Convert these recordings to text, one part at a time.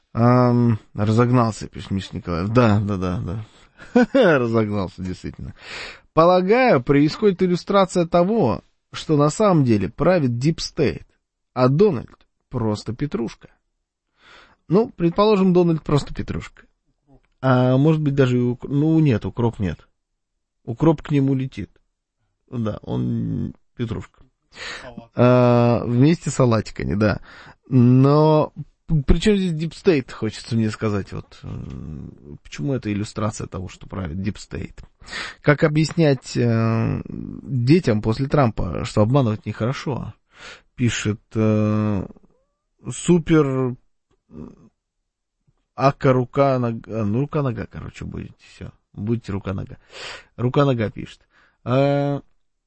Разогнался, пишет Миша Николаев. Да. Разогнался, действительно. Полагаю, происходит иллюстрация того, что на самом деле правит Deep State, а Дональд просто петрушка. Ну, предположим, Дональд просто петрушка. А может быть даже и нет, укроп нет. Укроп к нему летит. Да, он петрушка. Вместе с салатиками, да. Но причем здесь Deep State, хочется мне сказать, вот почему это иллюстрация того, что правит Deep State. Как объяснять детям после Трампа, что обманывать нехорошо? Пишет супер ака рука-нога, рука-нога, короче, будете, все, будете рука-нога. Рука-нога пишет. Так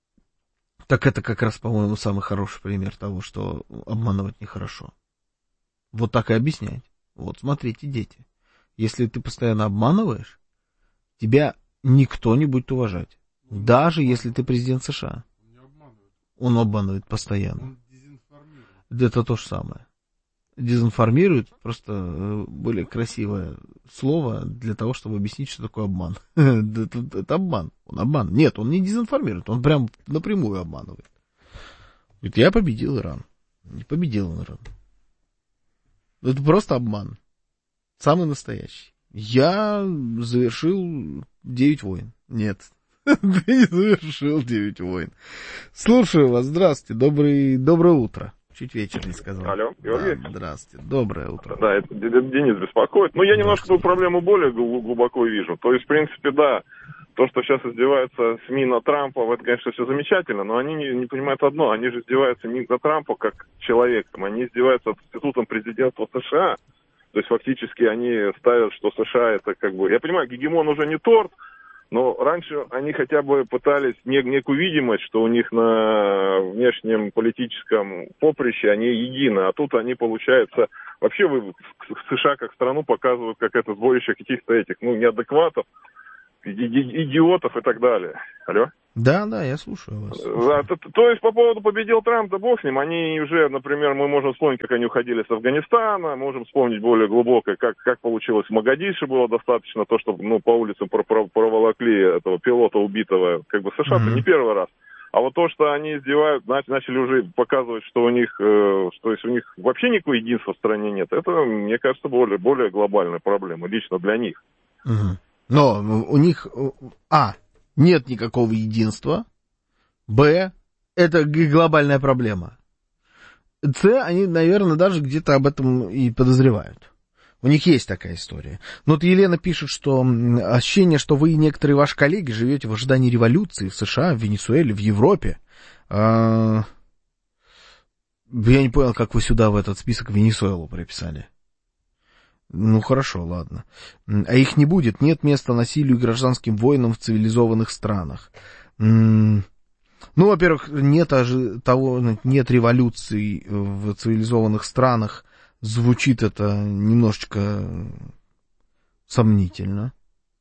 это как раз, по-моему, самый хороший пример того, что обманывать нехорошо. Вот так и объяснять. Вот, смотрите, дети, если ты постоянно обманываешь, тебя никто не будет уважать. Даже если ты президент США. Он обманывает постоянно. Он дезинформирует. Это то же самое. Дезинформирует, просто более красивое слово для того, чтобы объяснить, что такое обман. Это обман. Он обман. Нет, он не дезинформирует, он прям напрямую обманывает. Говорит, я победил Иран. Не победил он Иран. Это просто обман. Самый настоящий. Я завершил 9 войн. Нет. Ты не завершил 9 войн. Слушаю вас. Здравствуйте. Доброе утро. Чуть вечер не сказал. Алло, Георгий? Да, здравствуйте. Доброе утро. Да, это Денис беспокоит. Но я немножко эту проблему более глубоко вижу. То есть, в принципе, да, то, что сейчас издеваются СМИ на Трампа, это, конечно, все замечательно, но они не понимают одно. Они же издеваются не за Трампа как человеком, они издеваются над институтом президентства США. То есть, фактически, они ставят, что США это как бы... Я понимаю, гегемон уже не торт, но раньше они хотя бы пытались некую видимость, что у них на внешнем политическом поприще они едины, а тут они, получается, вообще в США как страну показывают как это сборище каких-то этих, неадекватов, идиотов и так далее. Алло? Да, я слушаю вас. То есть по поводу победил Трамп, да бог с ним, они уже, например, мы можем вспомнить, как они уходили с Афганистана, можем вспомнить более глубоко, как получилось в Магадише, было достаточно то, что по улицам проволокли этого пилота убитого, как бы США-то не первый раз. А вот то, что они издевают, начали уже показывать, что у них, что есть у них вообще никакого единства в стране нет, это, мне кажется, более глобальная проблема, лично для них. Но у них, нет никакого единства, б, это глобальная проблема, с, они, наверное, даже где-то об этом и подозревают. У них есть такая история. Но вот Елена пишет, что ощущение, что вы и некоторые ваши коллеги живете в ожидании революции в США, в Венесуэле, в Европе. Я не понял, как вы сюда в этот список Венесуэлу приписали. Ну, хорошо, ладно. А их не будет. Нет места насилию и гражданским войнам в цивилизованных странах. Во-первых, нет революций в цивилизованных странах. Звучит это немножечко сомнительно.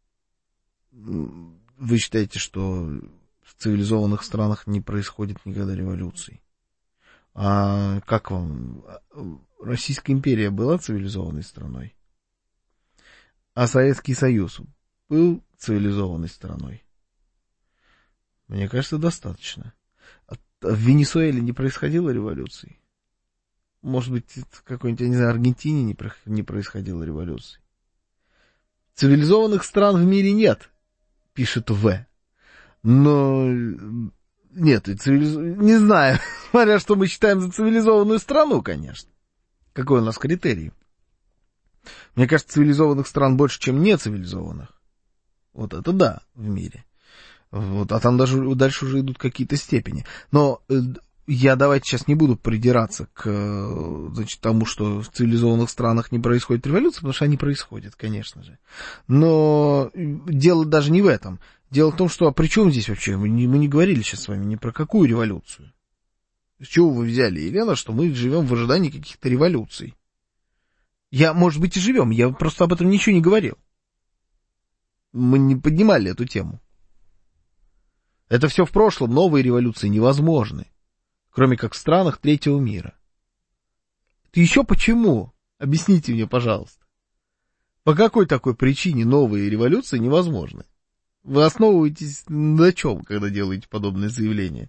Вы считаете, что в цивилизованных странах не происходит никогда революций? А как вам? Российская империя была цивилизованной страной? А Советский Союз был цивилизованной страной? Мне кажется, достаточно. В Венесуэле не происходило революции? Может быть, в какой-нибудь, я не знаю, Аргентине не происходило революции? Цивилизованных стран в мире нет, пишет В. Но нет, не знаю, смотря что мы считаем за цивилизованную страну, конечно. Какой у нас критерий? Мне кажется, цивилизованных стран больше, чем нецивилизованных. Вот это да, в мире. Вот, а там даже дальше уже идут какие-то степени. Но я давайте сейчас не буду придираться к тому, что в цивилизованных странах не происходит революция, потому что они происходят, конечно же. Но дело даже не в этом. Дело в том, что при чем здесь вообще? Мы не говорили сейчас с вами ни про какую революцию. С чего вы взяли, Елена, что мы живем в ожидании каких-то революций? Может быть, и живем, я просто об этом ничего не говорил. Мы не поднимали эту тему. Это все в прошлом, новые революции невозможны, кроме как в странах третьего мира. Это еще почему? Объясните мне, пожалуйста. По какой такой причине новые революции невозможны? Вы основываетесь на чем, когда делаете подобные заявления?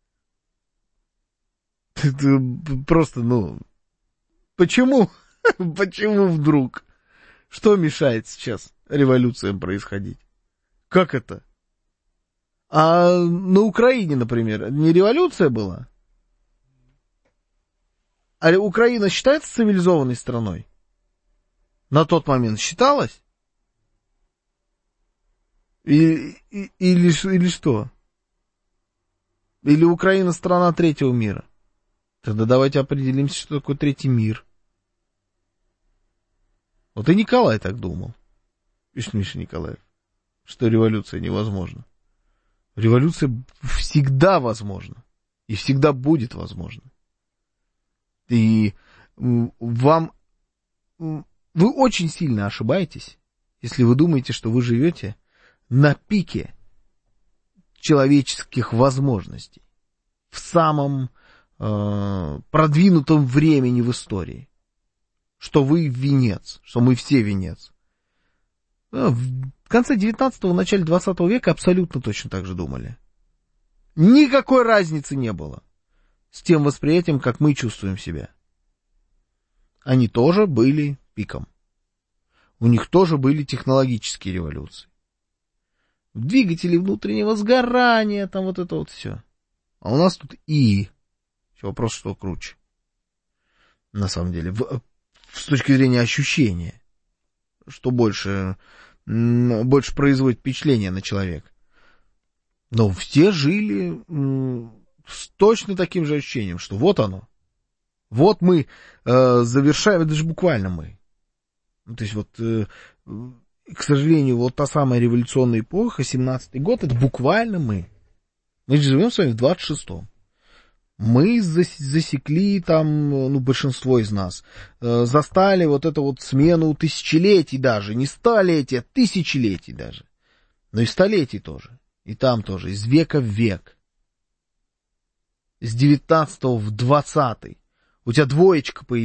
Это просто, почему? Почему вдруг? Что мешает сейчас революциям происходить? Как это? А на Украине, например, не революция была? А Украина считается цивилизованной страной? На тот момент считалась? Или что? Или Украина страна третьего мира? Тогда давайте определимся, что такое третий мир. Вот и Николай так думал. Миша Николаев, что революция невозможна. Революция всегда возможна. И всегда будет возможна. И вы очень сильно ошибаетесь, если вы думаете, что вы живете на пике человеческих возможностей, в самом продвинутом времени в истории, что вы венец, что мы все венец. В конце 19-го, начале 20 века абсолютно точно так же думали. Никакой разницы не было с тем восприятием, как мы чувствуем себя. Они тоже были пиком. У них тоже были технологические революции. Двигатели внутреннего сгорания, там вот это вот все. А у нас тут вопрос, что круче. На самом деле, с точки зрения ощущения, что больше производит впечатление на человека. Но все жили с точно таким же ощущением, что вот оно. Вот мы завершаем, это же буквально мы. То есть вот, к сожалению, вот та самая революционная эпоха, 17-й год, это буквально мы. Мы же живем с вами в 26-м. Мы засекли там, большинство из нас, застали вот эту вот смену тысячелетий даже, не столетий, а тысячелетий даже. Но и столетий тоже. И там тоже, из века в век. С 19 в 20. У тебя двоечка появилась.